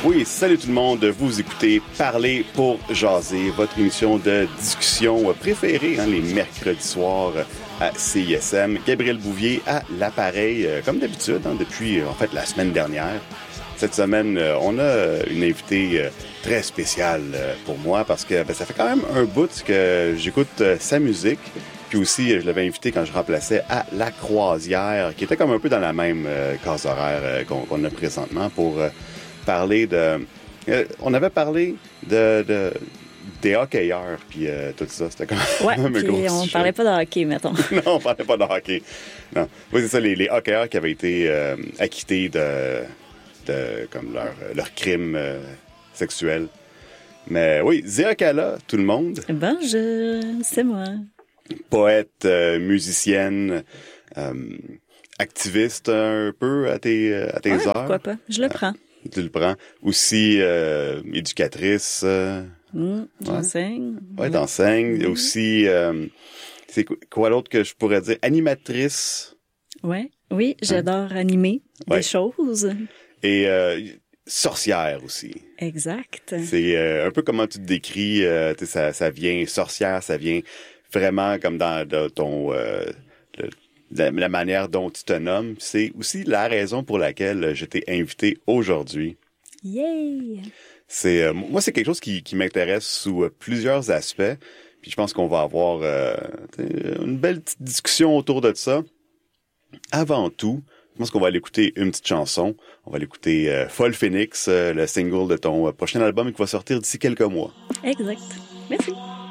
Oui, salut tout le monde, vous écoutez Parler pour jaser, votre émission de discussion préférée, les mercredis soirs à CISM. Gabriel Bouvier à l'appareil, comme d'habitude, depuis en fait la semaine dernière. Cette semaine, on a une invitée très spéciale pour moi parce que ça fait quand même un bout que j'écoute sa musique. Puis aussi, je l'avais invité quand je remplaçais à La Croisière, qui était comme un peu dans la même case horaire qu'on a présentement pour parler de... on avait parlé des hockeyeurs, puis tout ça. C'était comme un gros sujet. On parlait pas de hockey, mettons. Non, on parlait pas de hockey. Non. Oui, c'est ça, les hockeyeurs qui avaient été acquittés de comme leur crime sexuel. Mais oui, Zéa Cala, tout le monde. Bonjour, c'est moi. Poète, musicienne, activiste un peu à tes heures. Pourquoi pas, je le prends. Tu le prends. Aussi éducatrice. J'enseigne. Ouais, t'enseignes. Aussi, c'est quoi d'autre que je pourrais dire? Animatrice. Ouais. Oui, j'adore animer des choses. Et sorcière aussi. Exact. C'est un peu comment tu te décris. Ça vient sorcière, ça vient vraiment comme dans ton... la manière dont tu te nommes. C'est aussi la raison pour laquelle je t'ai invité aujourd'hui. Yay! Moi, c'est quelque chose qui m'intéresse sous plusieurs aspects. Puis je pense qu'on va avoir une belle petite discussion autour de ça. Avant tout, je pense qu'on va aller écouter une petite chanson. On va aller écouter Folle Phoenix, le single de ton prochain album qui va sortir d'ici quelques mois. Exact. Merci.